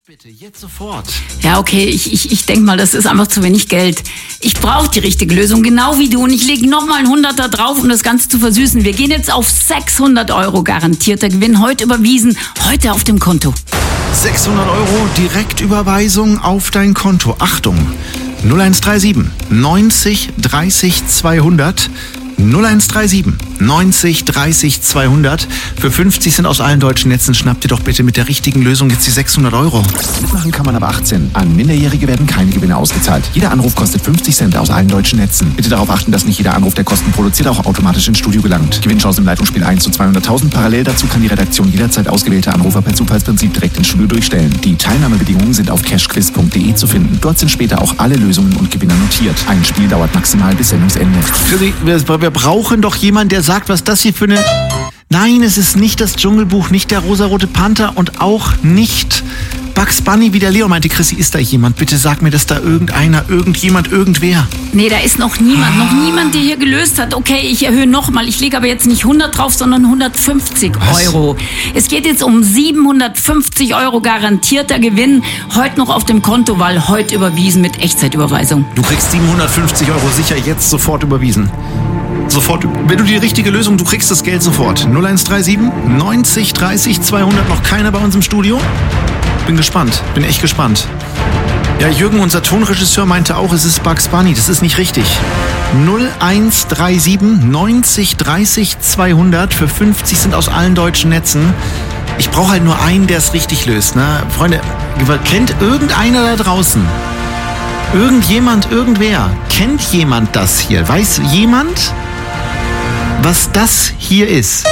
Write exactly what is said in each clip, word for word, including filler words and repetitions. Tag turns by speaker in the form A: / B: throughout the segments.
A: Bitte, jetzt sofort.
B: Ja, okay, ich, ich, ich denke mal, das ist einfach zu wenig Geld. Ich brauche die richtige Lösung, genau wie du. Und ich lege nochmal einen Hunderter drauf, um das Ganze zu versüßen. Wir gehen jetzt auf sechshundert Euro garantierter Gewinn. Heute überwiesen, heute auf dem Konto.
A: sechshundert Euro Direktüberweisung auf dein Konto. Achtung, null eins drei sieben neunzig dreißig zweihundert. null eins drei sieben neunzig dreißig zweihundert. Für fünfzig Cent aus allen deutschen Netzen schnappt ihr doch bitte mit der richtigen Lösung jetzt die sechshundert Euro.
C: Mitmachen kann man aber achtzehn. An Minderjährige werden keine Gewinne ausgezahlt. Jeder Anruf kostet fünfzig Cent aus allen deutschen Netzen. Bitte darauf achten, dass nicht jeder Anruf, der Kosten produziert, auch automatisch ins Studio gelangt. Gewinnchance im Leitungsspiel eins zu zweihunderttausend. Parallel dazu kann die Redaktion jederzeit ausgewählte Anrufer per Zufallsprinzip direkt ins Studio durchstellen. Die Teilnahmebedingungen sind auf cashquiz punkt de zu finden. Dort sind später auch alle Lösungen und Gewinner notiert. Ein Spiel dauert maximal bis Sendungsende.
A: Wir, wir brauchen doch jemanden, der sagt, was das hier für eine... Nein, es ist nicht das Dschungelbuch, nicht der rosarote Panther und auch nicht Bugs Bunny, wie der Leon meinte. Chrissy, ist da jemand? Bitte sag mir, dass da irgendeiner, irgendjemand, irgendwer...
B: Nee, da ist noch niemand, noch niemand, der hier gelöst hat. Okay, ich erhöhe nochmal. Ich lege aber jetzt nicht hundert drauf, sondern hundertfünfzig Euro. Es geht jetzt um siebenhundertfünfzig Euro garantierter Gewinn. Heute noch auf dem Konto, weil heute überwiesen mit Echtzeitüberweisung.
A: Du kriegst siebenhundertfünfzig Euro sicher jetzt sofort überwiesen. Sofort, wenn du die richtige Lösung, du kriegst das Geld sofort. null eins drei sieben neunzig dreißig zweihundert, noch keiner bei uns im Studio? Bin gespannt, bin echt gespannt. Ja, Jürgen, unser Tonregisseur, meinte auch, es ist Bugs Bunny, das ist nicht richtig. null eins drei sieben neunzig dreißig zweihundert, für fünfzig Cent aus allen deutschen Netzen. Ich brauche halt nur einen, der es richtig löst, ne? Freunde, kennt irgendeiner da draußen? Irgendjemand, irgendwer, kennt jemand das hier? Weiß jemand, was das hier ist?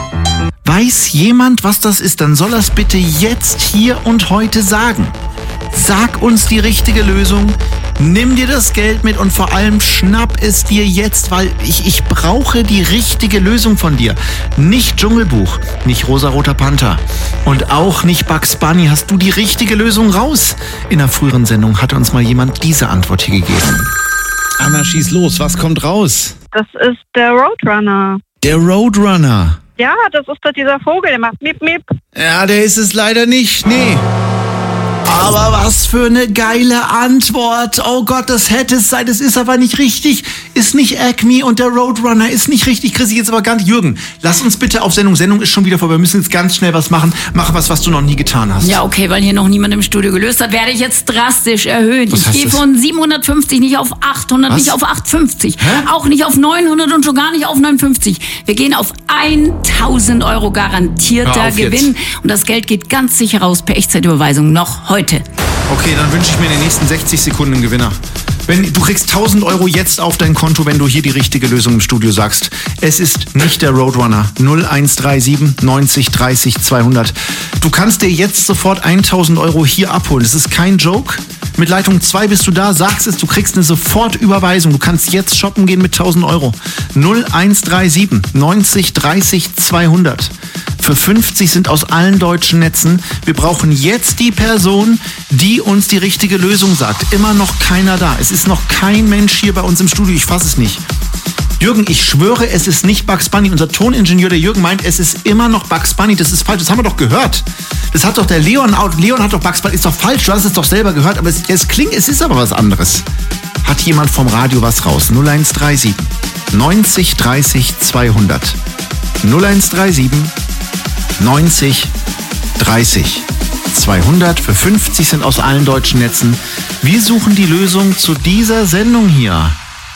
A: Weiß jemand, was das ist? Dann soll er es bitte jetzt, hier und heute sagen. Sag uns die richtige Lösung, nimm dir das Geld mit und vor allem schnapp es dir jetzt, weil ich, ich brauche die richtige Lösung von dir. Nicht Dschungelbuch, nicht rosaroter Panther und auch nicht Bugs Bunny. Hast du die richtige Lösung raus? In einer früheren Sendung hatte uns mal jemand diese Antwort hier gegeben. Anna, schieß los, was kommt raus?
D: Das ist der Roadrunner.
A: Der Roadrunner?
D: Ja, das ist doch dieser Vogel, der macht Miep, Miep.
A: Ja, der ist es leider nicht, nee. Aber was für eine geile Antwort. Oh Gott, das hätte es sein. Das ist aber nicht richtig. Ist nicht Acme und der Roadrunner ist nicht richtig. Chris, jetzt aber gar nicht. Jürgen, lass uns bitte auf Sendung. Sendung ist schon wieder vorbei. Wir müssen jetzt ganz schnell was machen. Mach was, was du noch nie getan hast.
B: Ja, okay, weil hier noch niemand im Studio gelöst hat, werde ich jetzt drastisch erhöhen.
A: Was
B: ich
A: heißt
B: gehe
A: das?
B: von siebenhundertfünfzig nicht auf achthundert,
A: Was?
B: nicht auf achthundertfünfzig.
A: Hä?
B: Auch nicht auf neunhundert und schon gar nicht auf neunundfünfzig. Wir gehen auf tausend Euro garantierter
A: Hör auf
B: Gewinn.
A: jetzt.
B: Und das Geld geht ganz sicher raus per Echtzeitüberweisung noch heute.
A: Okay, dann wünsche ich mir in den nächsten sechzig Sekunden einen Gewinner. Wenn, du kriegst tausend Euro jetzt auf dein Konto, wenn du hier die richtige Lösung im Studio sagst. Es ist nicht der Roadrunner. null eins drei sieben neunzig dreißig zweihundert. Du kannst dir jetzt sofort tausend Euro hier abholen. Das ist kein Joke. Mit Leitung zwei bist du da, sagst es, du kriegst eine Sofortüberweisung. Du kannst jetzt shoppen gehen mit tausend Euro. null eins drei sieben neunzig dreißig zweihundert. Für fünfzig sind aus allen deutschen Netzen. Wir brauchen jetzt die Person, die uns die richtige Lösung sagt. Immer noch keiner da. Es ist noch kein Mensch hier bei uns im Studio. Ich fasse es nicht. Jürgen, ich schwöre, es ist nicht Bugs Bunny. Unser Toningenieur, der Jürgen, meint, es ist immer noch Bugs Bunny. Das ist falsch. Das haben wir doch gehört. Das hat doch der Leon, Leon hat doch Bugs Bunny. Ist doch falsch. Du hast es doch selber gehört. Aber es, es klingt, es ist aber was anderes. Hat jemand vom Radio was raus? null eins drei sieben neunzig dreißig zweihundert. null eins drei sieben neunzig dreißig zweihundert. Für fünfzig sind aus allen deutschen Netzen. Wir suchen die Lösung zu dieser Sendung hier.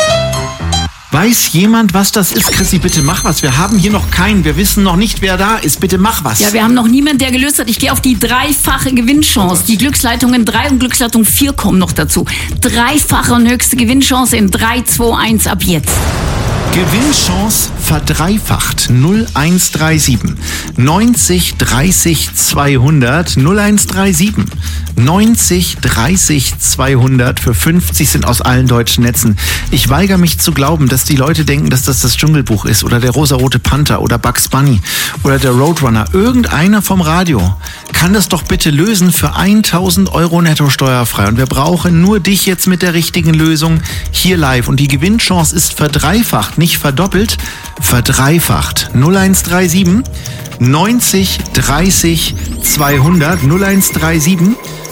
A: Weiß jemand, was das ist? Chrissy, bitte mach was. Wir haben hier noch keinen. Wir wissen noch nicht, wer da ist. Bitte mach was.
B: Ja, wir haben noch niemanden, der gelöst hat. Ich gehe auf die dreifache Gewinnchance. Die Glücksleitungen drei und Glücksleitung vier kommen noch dazu. Dreifache und höchste Gewinnchance in drei, zwei, eins ab jetzt.
A: Gewinnchance verdreifacht. null eins drei sieben neunzig dreißig zweihundert. null eins drei sieben neunzig dreißig zweihundert. Für fünfzig sind aus allen deutschen Netzen. Ich weigere mich zu glauben, dass die Leute denken, dass das das Dschungelbuch ist oder der rosarote Panther oder Bugs Bunny oder der Roadrunner. Irgendeiner vom Radio kann das doch bitte lösen für tausend Euro netto steuerfrei. Und wir brauchen nur dich jetzt mit der richtigen Lösung hier live. Und die Gewinnchance ist verdreifacht, nicht verdoppelt, verdreifacht. null eins drei sieben neunzig dreißig zweihundert null eins drei sieben